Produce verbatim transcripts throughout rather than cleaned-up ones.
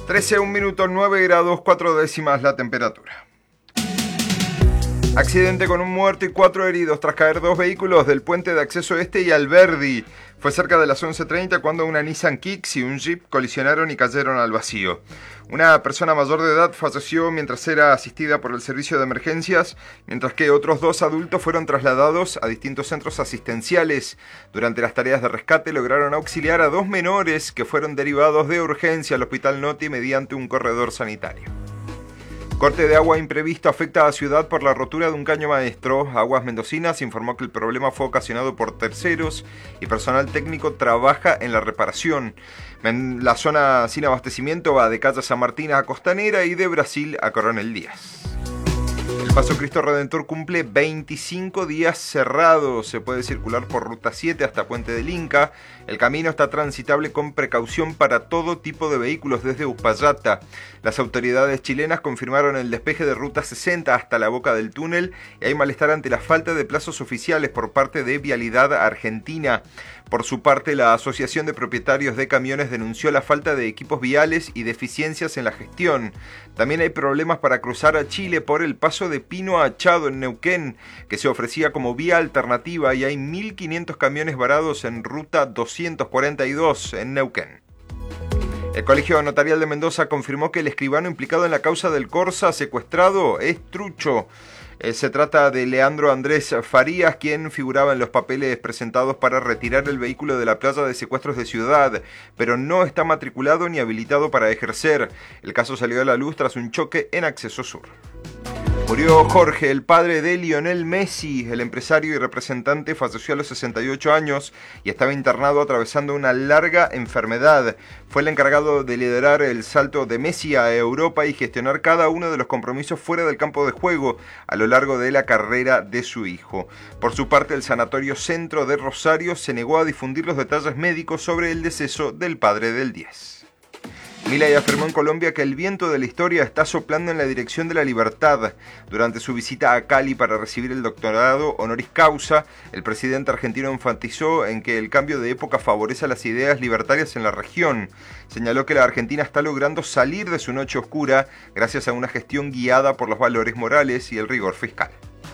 trece, un minuto, nueve grados, cuatro décimas la temperatura. Accidente con un muerto y cuatro heridos tras caer dos vehículos del puente de acceso este y Alberdi. Fue cerca de las once treinta cuando una Nissan Kicks y un Jeep colisionaron y cayeron al vacío. Una persona mayor de edad falleció mientras era asistida por el servicio de emergencias, mientras que otros dos adultos fueron trasladados a distintos centros asistenciales. Durante las tareas de rescate lograron auxiliar a dos menores que fueron derivados de urgencia al Hospital Noti mediante un corredor sanitario. Corte de agua imprevisto afecta a Ciudad por la rotura de un caño maestro. Aguas Mendocinas informó que el problema fue ocasionado por terceros y personal técnico trabaja en la reparación. En la zona sin abastecimiento va de calle San Martín a Costanera y de Brasil a Coronel Díaz. El Paso Cristo Redentor cumple veinticinco días cerrado. Se puede circular por Ruta siete hasta Puente del Inca. El camino está transitable con precaución para todo tipo de vehículos desde Uspallata. Las autoridades chilenas confirmaron el despeje de Ruta sesenta hasta la boca del túnel y hay malestar ante la falta de plazos oficiales por parte de Vialidad Argentina. Por su parte, la Asociación de Propietarios de Camiones denunció la falta de equipos viales y deficiencias en la gestión. También hay problemas para cruzar a Chile por el paso de Pino Achado en Neuquén, que se ofrecía como vía alternativa, y hay mil quinientos camiones varados en Ruta doscientos cuarenta y dos en Neuquén. El Colegio Notarial de Mendoza confirmó que el escribano implicado en la causa del Corsa secuestrado es trucho. Eh, se trata de Leandro Andrés Farías, quien figuraba en los papeles presentados para retirar el vehículo de la playa de secuestros de Ciudad, pero no está matriculado ni habilitado para ejercer. El caso salió a la luz tras un choque en Acceso Sur. Murió Jorge, el padre de Lionel Messi. El empresario y representante falleció a los sesenta y ocho años y estaba internado atravesando una larga enfermedad. Fue el encargado de liderar el salto de Messi a Europa y gestionar cada uno de los compromisos fuera del campo de juego a lo largo de la carrera de su hijo. Por su parte, el Sanatorio Centro de Rosario se negó a difundir los detalles médicos sobre el deceso del padre del diez. Milei afirmó en Colombia que el viento de la historia está soplando en la dirección de la libertad. Durante su visita a Cali para recibir el doctorado honoris causa, el presidente argentino enfatizó en que el cambio de época favorece las ideas libertarias en la región. Señaló que la Argentina está logrando salir de su noche oscura gracias a una gestión guiada por los valores morales y el rigor fiscal.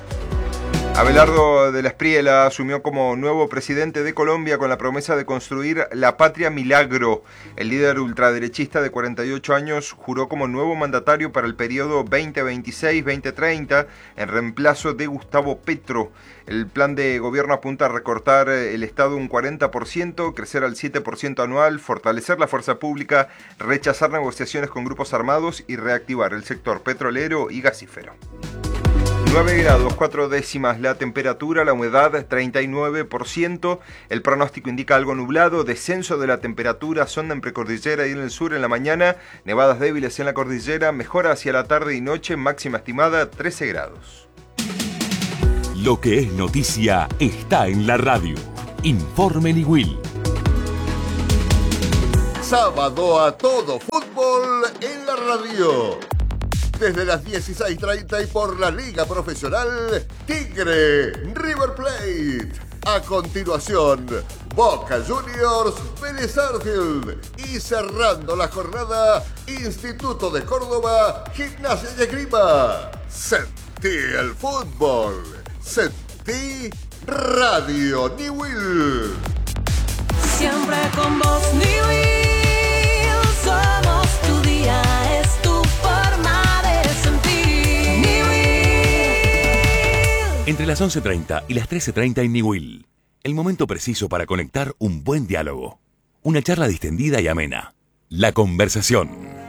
Abelardo de la Espriella asumió como nuevo presidente de Colombia con la promesa de construir la patria milagro. El líder ultraderechista de cuarenta y ocho años juró como nuevo mandatario para el periodo veinte veintiséis a veinte treinta en reemplazo de Gustavo Petro. El plan de gobierno apunta a recortar el Estado un cuarenta por ciento, crecer al siete por ciento anual, fortalecer la fuerza pública, rechazar negociaciones con grupos armados y reactivar el sector petrolero y gasífero. nueve grados, cuatro décimas la temperatura, la humedad treinta y nueve por ciento, el pronóstico indica algo nublado, descenso de la temperatura, sonda en precordillera y en el sur en la mañana, nevadas débiles en la cordillera, mejora hacia la tarde y noche, máxima estimada trece grados. Lo que es noticia está en la radio. Informe Niwil. Sábado a todo fútbol en la radio. Desde las dieciséis treinta y por la Liga Profesional Tigre River Plate. A continuación, Boca Juniors Vélez Sarsfield. Y cerrando la jornada, Instituto de Córdoba Gimnasia y Esgrima. Sentí el fútbol. Sentí Radio Niwil. Siempre con vos, Niwil. Somos tu día, es tu forma. Entre las once treinta y las trece treinta en Niwil. El momento preciso para conectar un buen diálogo. Una charla distendida y amena. La conversación.